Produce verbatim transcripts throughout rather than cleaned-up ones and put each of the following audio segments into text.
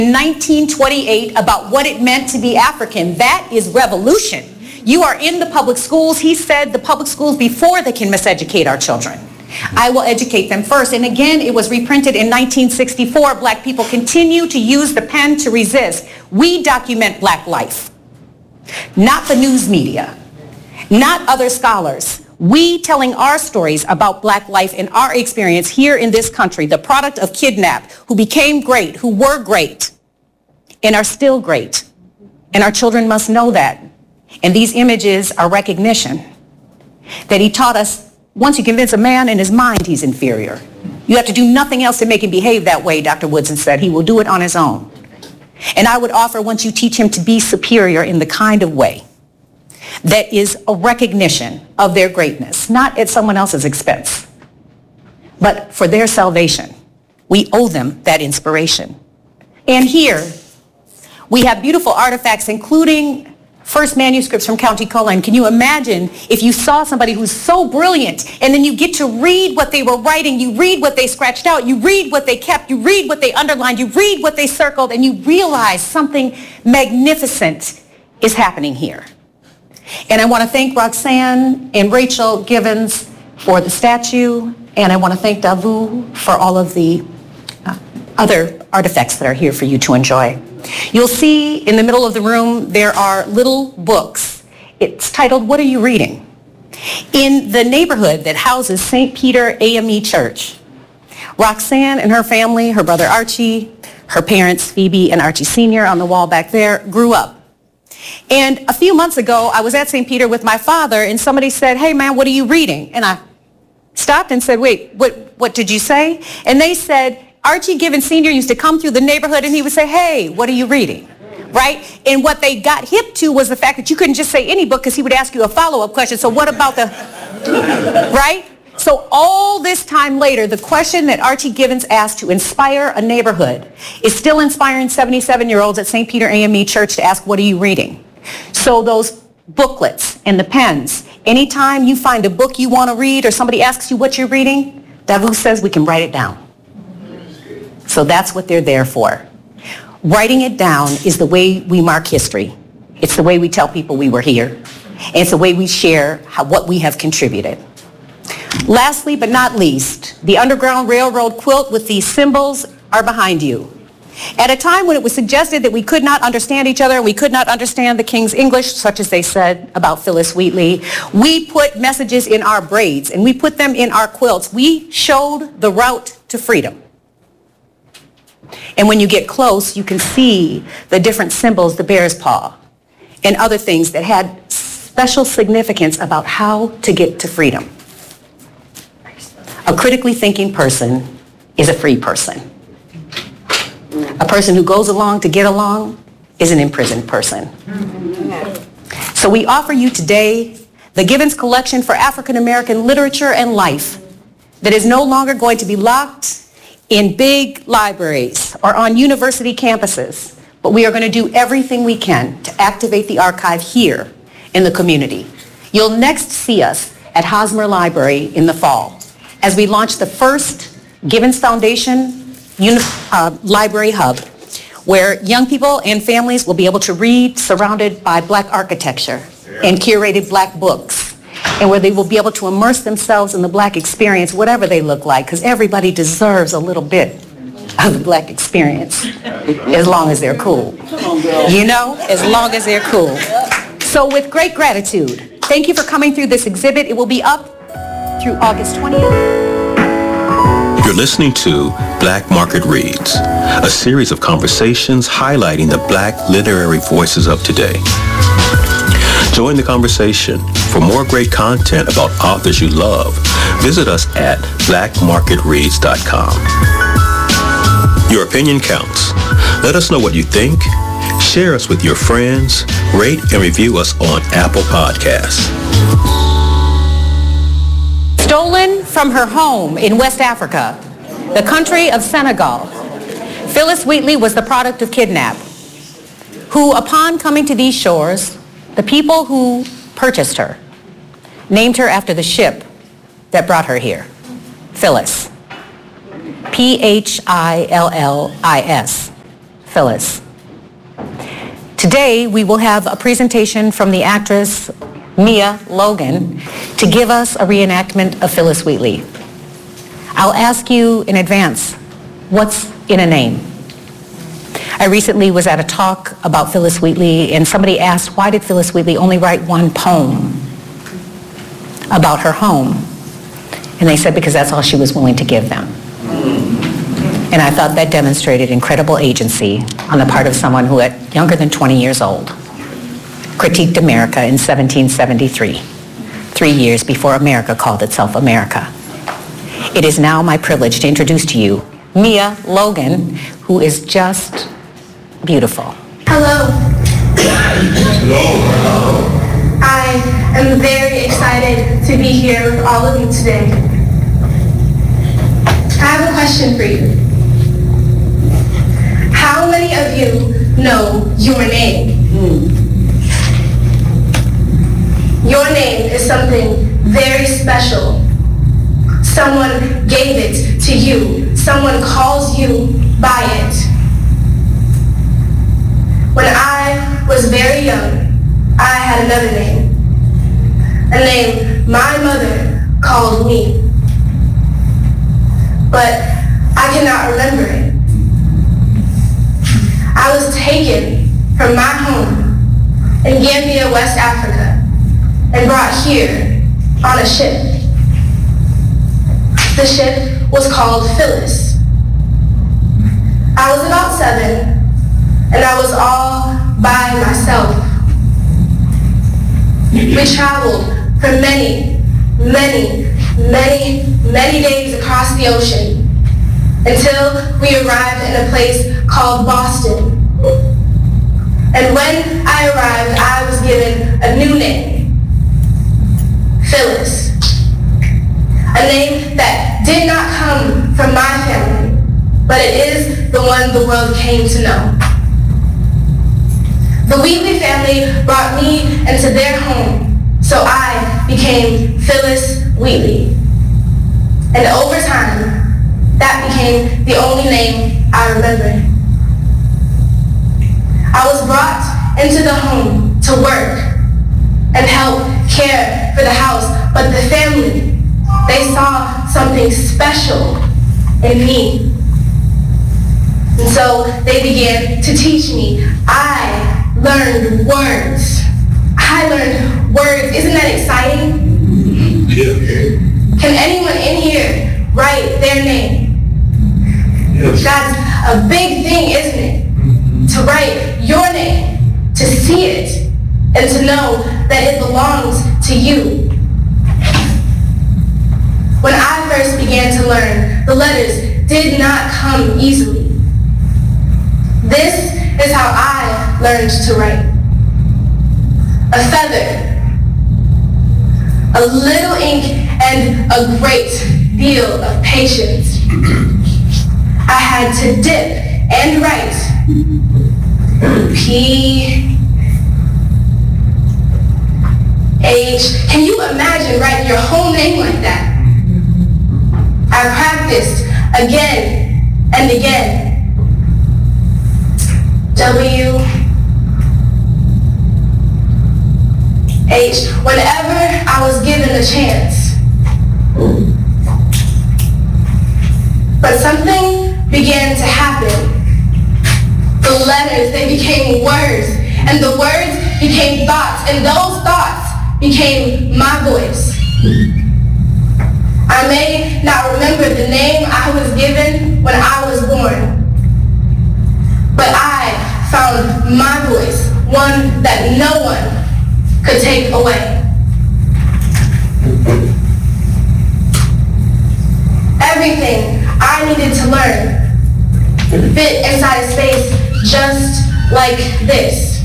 in nineteen twenty-eight about what it meant to be African. That is revolution. You are in the public schools. He said the public schools before they can miseducate our children. I will educate them first. And again, it was reprinted in nineteen sixty-four. Black people continue to use the pen to resist. We document black life, not the news media, not other scholars. We telling our stories about black life and our experience here in this country, the product of kidnapped, who became great, who were great, and are still great. And our children must know that. And these images are recognition that he taught us. Once you convince a man in his mind he's inferior, you have to do nothing else to make him behave that way, Doctor Woodson said. He will do it on his own. And I would offer, once you teach him to be superior in the kind of way that is a recognition of their greatness, not at someone else's expense, but for their salvation, we owe them that inspiration. And here, we have beautiful artifacts, including first manuscripts from County Cullen. Can you imagine if you saw somebody who's so brilliant and then you get to read what they were writing, you read what they scratched out, you read what they kept, you read what they underlined, you read what they circled, and you realize something magnificent is happening here. And I want to thank Roxanne and Rachel Givens for the statue, and I want to thank Davu for all of the uh, other artifacts that are here for you to enjoy. You'll see in the middle of the room there are little books. It's titled, What Are You Reading? In the neighborhood that houses Saint Peter A M E Church, Roxanne and her family, her brother Archie, her parents Phoebe and Archie Senior on the wall back there, grew up. And a few months ago, I was at Saint Peter with my father, and somebody said, hey man, what are you reading? And I stopped and said, wait, what, what did you say? And they said, Archie Givens Senior used to come through the neighborhood and he would say, hey, what are you reading? Right? And what they got hip to was the fact that you couldn't just say any book because he would ask you a follow-up question. So what about the, right? So all this time later, the question that Archie Givens asked to inspire a neighborhood is still inspiring seventy-seven-year-olds at Saint Peter A M E Church to ask, what are you reading? So those booklets and the pens, anytime you find a book you want to read or somebody asks you what you're reading, Davu says we can write it down. So that's what they're there for. Writing it down is the way we mark history. It's the way we tell people we were here. And it's the way we share how, what we have contributed. Lastly, but not least, the Underground Railroad quilt with these symbols are behind you. At a time when it was suggested that we could not understand each other, we could not understand the King's English, such as they said about Phyllis Wheatley, we put messages in our braids and we put them in our quilts. We showed the route to freedom. And when you get close, you can see the different symbols, the bear's paw, and other things that had special significance about how to get to freedom. A critically thinking person is a free person. A person who goes along to get along is an imprisoned person. So we offer you today the Givens Collection for African American Literature and Life that is no longer going to be locked in big libraries or on university campuses, but we are going to do everything we can to activate the archive here in the community. You'll next see us at Hosmer Library in the fall as we launch the first Givens Foundation uni- uh, Library Hub, where young people and families will be able to read surrounded by black architecture and curated black books, and where they will be able to immerse themselves in the black experience, whatever they look like, because everybody deserves a little bit of the black experience, as long as they're cool. You know, as long as they're cool. So with great gratitude, thank you for coming through this exhibit. It will be up through August twentieth. You're listening to Black Market Reads, a series of conversations highlighting the black literary voices of today. Join the conversation. For more great content about authors you love, visit us at black market reads dot com. Your opinion counts. Let us know what you think. Share us with your friends. Rate and review us on Apple Podcasts. Stolen from her home in West Africa, the country of Senegal, Phyllis Wheatley was the product of kidnap, who, upon coming to these shores, the people who purchased her named her after the ship that brought her here, Phyllis. P H I L L I S. Phyllis. Today, we will have a presentation from the actress Mia Logan to give us a reenactment of Phyllis Wheatley. I'll ask you in advance, what's in a name? I recently was at a talk about Phyllis Wheatley, and somebody asked, why did Phyllis Wheatley only write one poem about her home? And they said because that's all she was willing to give them. And I thought that demonstrated incredible agency on the part of someone who, at younger than twenty years old, critiqued America in seventeen seventy-three, three years before America called itself America. It is now my privilege to introduce to you Mia Logan, who is just beautiful. Hello. Hello. I am very excited to be here with all of you today. I have a question for you. How many of you know your name? Your name is something very special. Someone gave it to you. Someone calls you by it. When I was very young, I had another name. A name my mother called me. But I cannot remember it. I was taken from my home in Gambia, West Africa, and brought here on a ship. The ship was called Phyllis. I was about seven, and I was all by myself. We traveled for many, many, many, many days across the ocean until we arrived in a place called Boston. And when I arrived, I was given a new name, Phyllis. A name that did not come from my family, but it is the one the world came to know. The Wheatley family brought me into their home, so I became Phyllis Wheatley. And over time, that became the only name I remembered. I was brought into the home to work and help care for the house, but the family, they saw something special in me. And so they began to teach me. I learned words. I learned words. Isn't that exciting? Yeah. Can anyone in here write their name? Yes. That's a big thing, isn't it? Mm-hmm. To write your name, to see it, and to know that it belongs to you. When I first began to learn, the letters did not come easily. This is how I learned to write. A feather, a little ink, and a great deal of patience. I had to dip and write P, H. Can you imagine writing your whole name like that? I practiced again and again. W, H, whenever I was given a chance. But something began to happen. The letters, they became words, and the words became thoughts, and those thoughts became my voice. I may not remember the name I was given when I was born, but I found my voice, one that no one could take away. Everything I needed to learn fit inside a space just like this.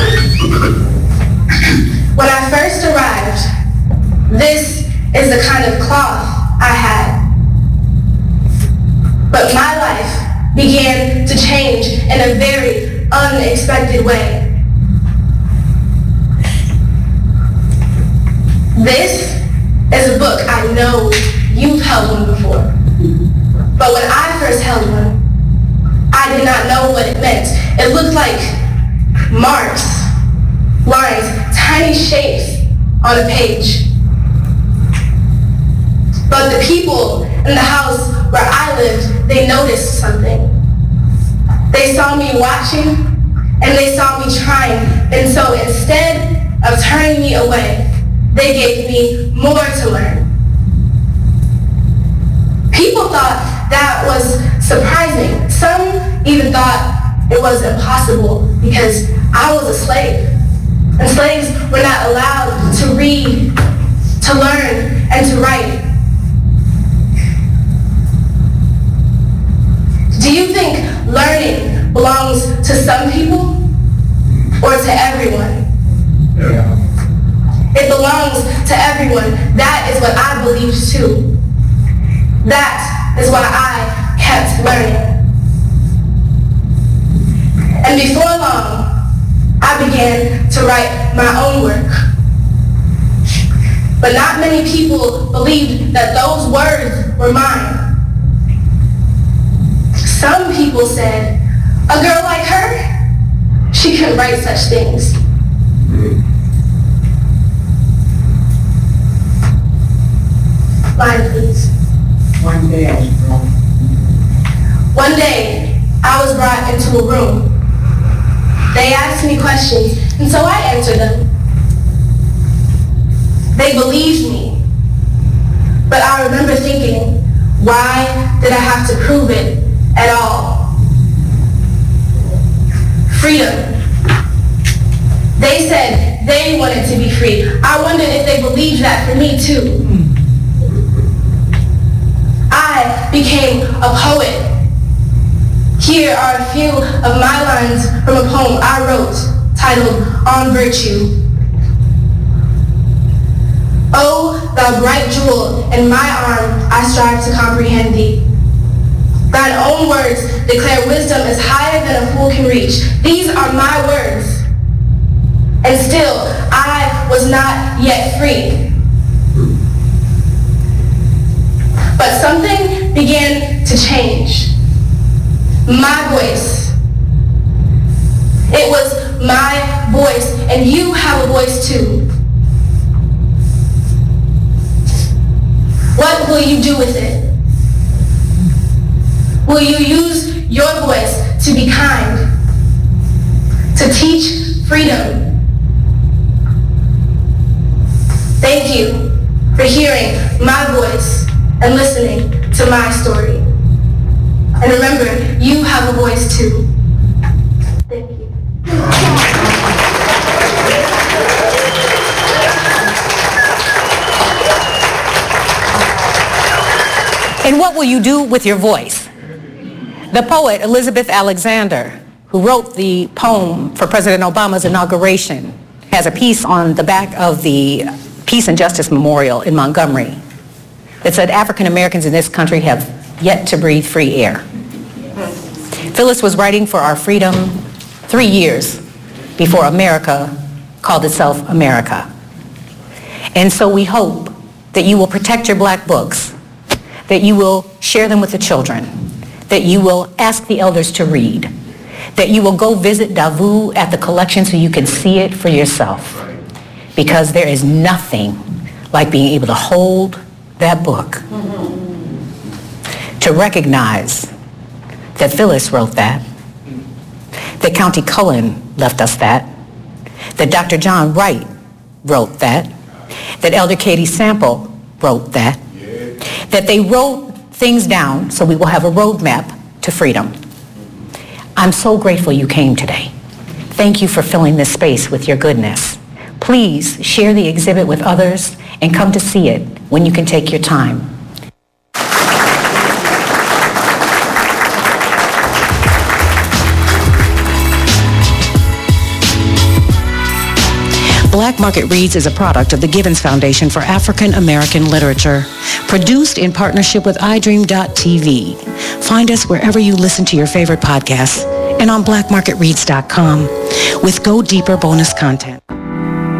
When I first arrived, this is the kind of cloth I had. But my life began to change in a very unexpected way. This is a book I know you've held one before. But when I first held one, I I did not know what it meant. It looked like marks, lines, tiny shapes on a page. But the people in the house where I lived, they noticed something. They saw me watching, and they saw me trying. And so instead of turning me away, they gave me more to learn. People thought that was surprising. Some even thought it was impossible because I was a slave. And slaves were not allowed to read, to learn, and to write. Do you think learning belongs to some people or to everyone? Yeah. It belongs to everyone. That is what I believed too. That is why I kept learning. And before long, I began to write my own work. But not many people believed that those words were mine. Some people said, a girl like her, she couldn't write such things. Line, please. One day I was brought. One day, I was brought into a room. They asked me questions, and so I answered them. They believed me. But I remember thinking, why did I have to prove it at all? Freedom. They said they wanted to be free. I wondered if they believed that for me too. I became a poet. Here are a few of my lines from a poem I wrote titled On Virtue. Oh, thou bright jewel, in my arm I strive to comprehend thee. Thine own words declare wisdom is higher than a fool can reach. These are my words. And still, I was not yet free. But something began to change. My voice. It was my voice, and you have a voice too. What will you do with it? Will you use your voice to be kind, to teach freedom? Thank you for hearing my voice and listening to my story. And remember, you have a voice too. Thank you. And what will you do with your voice? The poet Elizabeth Alexander, who wrote the poem for President Obama's inauguration, has a piece on the back of the Peace and Justice Memorial in Montgomery that said African Americans in this country have yet to breathe free air. Phyllis was writing for our freedom three years before America called itself America. And so we hope that you will protect your black books, that you will share them with the children, that you will ask the elders to read, that you will go visit Davu at the collection so you can see it for yourself. Because there is nothing like being able to hold that book, mm-hmm. to recognize that Phyllis wrote that, that County Cullen left us that, that Doctor John Wright wrote that, that Elder Katie Sample wrote that, yeah. that they wrote things down so we will have a roadmap to freedom. I'm so grateful you came today. Thank you for filling this space with your goodness. Please share the exhibit with others and come to see it when you can take your time. Black Market Reads is a product of the Givens Foundation for African American Literature, produced in partnership with i dream dot t v. Find us wherever you listen to your favorite podcasts and on black market reads dot com with Go Deeper bonus content.